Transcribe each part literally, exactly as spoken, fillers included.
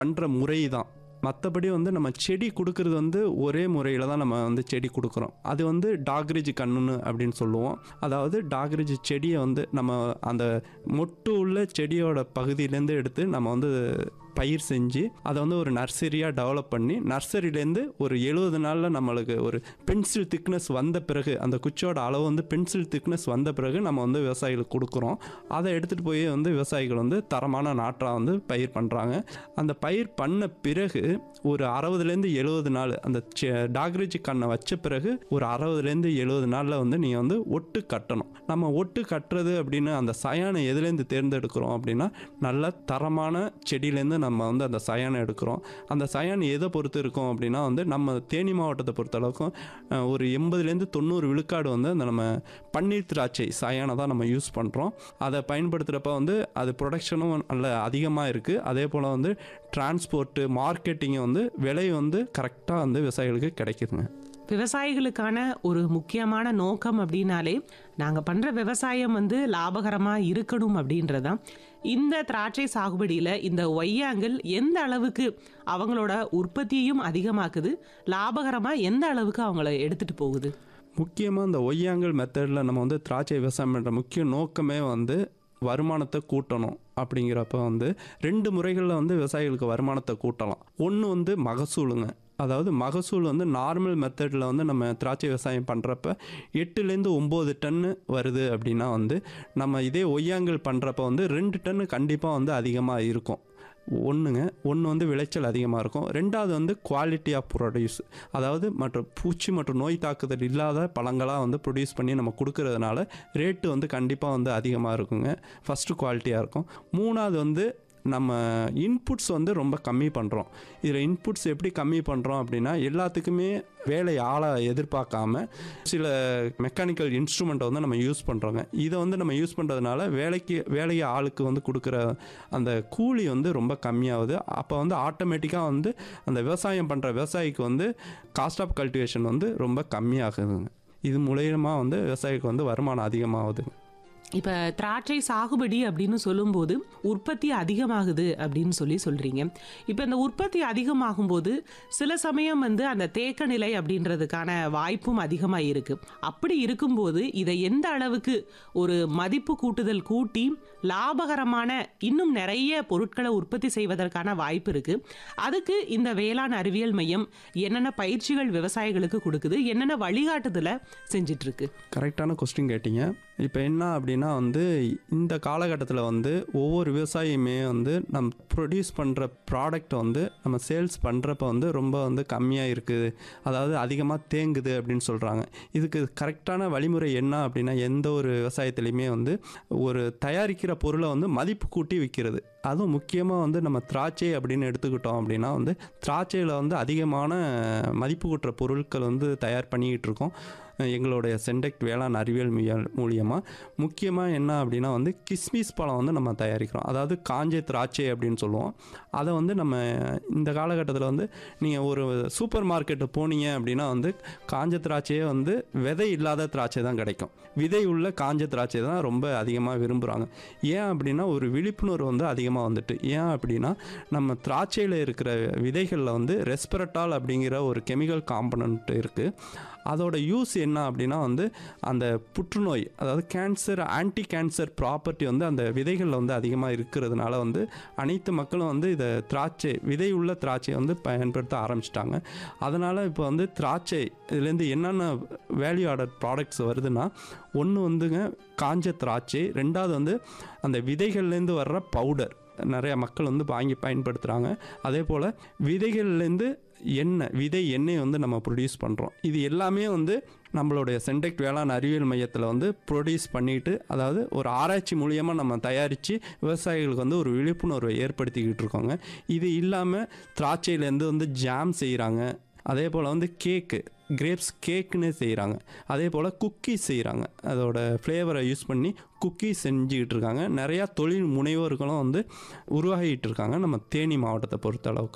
பண்ணுற முறை தான். மற்றபடி வந்து நம்ம செடி கொடுக்கறது வந்து ஒரே முறையில் தான் நம்ம வந்து செடி கொடுக்குறோம். அது வந்து டாக்ரிஜ் கண்ணுன்னு அப்படின்னு சொல்லுவோம். அதாவது டாக்ரிஜ் செடியை வந்து நம்ம அந்த மொட்டு உள்ள செடியோட பகுதியிலேருந்து எடுத்து நம்ம வந்து பயிர் செஞ்சு அதை வந்து ஒரு நர்சரியாக டெவலப் பண்ணி நர்சரியிலேருந்து ஒரு எழுபது நாளில் நம்மளுக்கு ஒரு பென்சில் திக்னஸ் வந்த பிறகு அந்த குச்சியோட அளவு வந்து பென்சில் திக்னஸ் வந்த பிறகு நம்ம வந்து விவசாயிகளுக்கு கொடுக்குறோம். அதை எடுத்துகிட்டு போய் வந்து விவசாயிகள் வந்து தரமான நாற்றாக வந்து பயிர் பண்ணுறாங்க. அந்த பயிர் பண்ண பிறகு ஒரு அறுபதுலேருந்து எழுபது நாள் அந்த டாக்ரிஜ் கண்ணை வச்ச பிறகு ஒரு அறுபதுலேருந்து எழுபது நாளில் வந்து நீங்கள் வந்து ஒட்டு கட்டணும். நம்ம ஒட்டு கட்டுறது அப்படின்னு அந்த சயானை எதுலேருந்து தேர்ந்தெடுக்கிறோம் அப்படின்னா நல்ல தரமான செடியிலேருந்து நம்ம வந்து அந்த சயானை எடுக்கிறோம். அந்த சயான் எதை பொறுத்து இருக்கும் அப்படின்னா வந்து நம்ம தேனி மாவட்டத்தை பொறுத்த அளவுக்கும் ஒரு எண்பதுலேருந்து தொண்ணூறு விழுக்காடு வந்து அந்த நம்ம பன்னீர் திராட்சை சயானை தான் நம்ம யூஸ் பண்ணுறோம். அதை பயன்படுத்துகிறப்ப வந்து அது ப்ரொடக்ஷனும் நல்ல அதிகமாக இருக்குது. அதே போல் வந்து டிரான்ஸ்போர்ட்டு மார்க்கெட்டிங்கு வந்து விலை வந்து கரெக்டாக வந்து விவசாயிகளுக்கு கிடைக்குதுங்க. விவசாயிகளுக்கான ஒரு முக்கியமான நோக்கம் அப்படின்னாலே நாங்கள் பண்ணுற விவசாயம் வந்து லாபகரமாக இருக்கணும் அப்படின்றதான். இந்த திராட்சை சாகுபடியில் இந்த ஒய்யாங்கல் எந்த அளவுக்கு அவங்களோட உற்பத்தியையும் அதிகமாக்குது, லாபகரமாக எந்த அளவுக்கு அவங்கள எடுத்துகிட்டு போகுது? முக்கியமாக இந்த ஒய்யாங்கல் மெத்தடில் நம்ம வந்து திராட்சை விவசாயம் பண்ணுற முக்கிய நோக்கமே வந்து வருமானத்தை கூட்டணும். அப்படிங்கிறப்ப வந்து ரெண்டு முறைகளில் வந்து விவசாயிகளுக்கு வருமானத்தை கூட்டலாம். ஒன்று வந்து மகசூலுங்க. அதாவது மகசூல் வந்து நார்மல் மெத்தடில் வந்து நம்ம திராட்சை விவசாயம் பண்ணுறப்ப எட்டுலேருந்து ஒம்பது டன்னு வருது அப்படின்னா வந்து நம்ம இதே ஒய்யாங்கல் பண்ணுறப்ப வந்து ரெண்டு டன்னு கண்டிப்பாக வந்து அதிகமாக இருக்கும். ஒன்றுங்க ஒன்று வந்து விளைச்சல் அதிகமாக இருக்கும். ரெண்டாவது வந்து குவாலிட்டி ஆஃப் ப்ரொடியூஸ், அதாவது மற்ற பூச்சி மற்றும் நோய் தாக்குதல் இல்லாத பழங்களாக வந்து ப்ரொடியூஸ் பண்ணி நம்ம கொடுக்கறதுனால ரேட்டு வந்து கண்டிப்பாக வந்து அதிகமாக இருக்குங்க. ஃபஸ்ட்டு குவாலிட்டியாக இருக்கும். மூணாவது வந்து நம்ம இன்புட்ஸ் வந்து ரொம்ப கம்மி பண்ணுறோம். இதில் இன்புட்ஸ் எப்படி கம்மி பண்ணுறோம் அப்படின்னா எல்லாத்துக்குமே வேலை ஆளை எதிர்பார்க்காம சில மெக்கானிக்கல் இன்ஸ்ட்ருமெண்ட்டை வந்து நம்ம யூஸ் பண்ணுறோங்க. இதை வந்து நம்ம யூஸ் பண்ணுறதுனால வேலைக்கு வேலையை ஆளுக்கு வந்து கொடுக்குற அந்த கூலி வந்து ரொம்ப கம்மியாகுது. அப்போ வந்து ஆட்டோமேட்டிக்காக வந்து அந்த விவசாயம் பண்ணுற விவசாயிக்கு வந்து காஸ்ட் ஆஃப் கல்டிவேஷன் வந்து ரொம்ப கம்மியாகுதுங்க. இது மூலயமா வந்து விவசாயிக்கு வந்து வருமானம் அதிகமாகுது. இப்போ திராட்சை சாகுபடி அப்படின்னு சொல்லும்போது உற்பத்தி அதிகமாகுது அப்படின்னு சொல்லி சொல்கிறீங்க. இப்போ இந்த உற்பத்தி அதிகமாகும்போது சில சமயம் வந்து அந்த தேக்க நிலை அப்படின்றதுக்கான வாய்ப்பும் அதிகமாக இருக்குது. அப்படி இருக்கும்போது இதை எந்த அளவுக்கு ஒரு மதிப்பு கூட்டுதல் கூட்டி லாபகரமான இன்னும் நிறைய பொருட்களை உற்பத்தி செய்வதற்கான வாய்ப்பு இருக்குது. அதுக்கு இந்த வேளாண் அறிவியல் மையம் என்னென்ன பயிற்சிகள் விவசாயிகளுக்கு கொடுக்குது, என்னென்ன வழிகாட்டுதலை செஞ்சிட்ருக்கு? கரெக்டான கொஸ்டின் கேட்டீங்க. இப்போ என்ன அப்படின்னா வந்து இந்த காலகட்டத்தில் வந்து ஒவ்வொரு விவசாயியுமே வந்து நம்ம ப்ரொடியூஸ் பண்ணுற ப்ராடக்டை வந்து நம்ம சேல்ஸ் பண்ணுறப்ப வந்து ரொம்ப வந்து கம்மியாக இருக்குது, அதாவது அதிகமாக தேங்குது அப்படின்னு சொல்கிறாங்க. இதுக்கு கரெக்டான வழிமுறை என்ன அப்படின்னா எந்த ஒரு விவசாயத்துலேயுமே வந்து ஒரு தயாரிக்கிற பொருளை வந்து மதிப்பு கூட்டி விற்கிறது. அதுவும் முக்கியமாக வந்து நம்ம திராட்சை அப்படின்னு எடுத்துக்கிட்டோம் அப்படின்னா வந்து திராட்சையில் வந்து அதிகமான மதிப்பு கூட்டுற பொருட்கள் வந்து தயார் பண்ணிக்கிட்டு இருக்கோம் எங்களுடைய சென்டெக்ட் வேளாண் அறிவியல் மூலியமாக. முக்கியமாக என்ன அப்படின்னா வந்து கிஸ்மிஸ் பழம் வந்து நம்ம தயாரிக்கிறோம். அதாவது காஞ்ச திராட்சை அப்படின்னு சொல்லுவோம். அதை வந்து நம்ம இந்த காலகட்டத்தில் வந்து நீங்கள் ஒரு சூப்பர் மார்க்கெட்டு போனீங்க அப்படின்னா வந்து காஞ்ச திராட்சையே வந்து விதை இல்லாத திராட்சை தான் கிடைக்கும். விதை உள்ள காஞ்ச திராட்சை தான் ரொம்ப அதிகமாக விரும்புகிறாங்க. ஏன் அப்படின்னா ஒரு விழிப்புணர்வு வந்து அதிகமாக வந்துட்டு. ஏன் அப்படின்னா நம்ம திராட்சையில் இருக்கிற விதைகளில் வந்து ரெஸ்பரட்டால் அப்படிங்கிற ஒரு கெமிக்கல் காம்பனண்ட் இருக்குது. அதோட யூஸ் என்ன அப்படின்னா வந்து அந்த புற்றுநோய், அதாவது கேன்சர், ஆன்டி கேன்சர் ப்ராப்பர்ட்டி வந்து அந்த விதைகளில் வந்து அதிகமாக இருக்கிறதுனால வந்து அனைத்து மக்களும் வந்து இதை திராட்சை விதை உள்ள திராட்சையை வந்து பயன்படுத்த ஆரம்பிச்சிட்டாங்க. அதனால் இப்போ வந்து திராட்சை இதுலேருந்து என்னென்ன வேல்யூ ஆடட் ப்ராடக்ட்ஸ் வருதுன்னா ஒன்று வந்துங்க காஞ்ச திராட்சை, ரெண்டாவது வந்து அந்த விதைகள்லேருந்து வர்ற பவுடர் நிறையா மக்கள் வந்து வாங்கி பயன்படுத்துகிறாங்க. அதே போல் விதைகள்லேருந்து எண்ணெய், விதை எண்ணெய் வந்து நம்ம ப்ரொடியூஸ் பண்ணுறோம். இது எல்லாமே வந்து நம்மளுடைய சென்டெக்ட் வேளாண் அறிவியல் மையத்தில் வந்து ப்ரொடியூஸ் பண்ணிட்டு, அதாவது ஒரு ஆராய்ச்சி மூலியமாக நம்ம தயாரித்து விவசாயிகளுக்கு வந்து ஒரு விழிப்புணர்வை ஏற்படுத்திக்கிட்டு இருக்கோங்க. இது இல்லாமல் திராட்சையிலேருந்து வந்து ஜாம் செய்கிறாங்க. அதே போல் வந்து கேக்கு, கிரேப்ஸ் கேக்குன்னு செய்கிறாங்க. அதே போல் குக்கீஸ் செய்கிறாங்க. அதோட ஃப்ளேவரை யூஸ் பண்ணி குக்கீஸ் செஞ்சுக்கிட்டு இருக்காங்க. நிறையா தொழில் முனைவோர்களும் வந்து உருவாகிட்டு இருக்காங்க நம்ம தேனி மாவட்டத்தை பொறுத்த அளவுக்குங்க.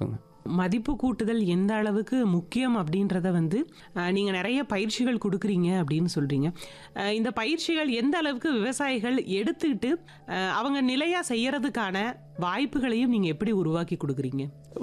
மதிப்பு கூட்டுதல் எந்த அளவுக்கு முக்கியம் அப்படின்றத வந்து அஹ், நீங்க நிறைய பயிற்சிகள் கொடுக்குறீங்க அப்படின்னு சொல்றீங்க. அஹ், இந்த பயிற்சிகள் எந்த அளவுக்கு விவசாயிகள் எடுத்துக்கிட்டு அஹ், அவங்க நிலையா செய்யறதுக்கான வாய்ப்புகளையும் நீங்க எப்படி உருவாக்கி கொடுக்குறீங்க?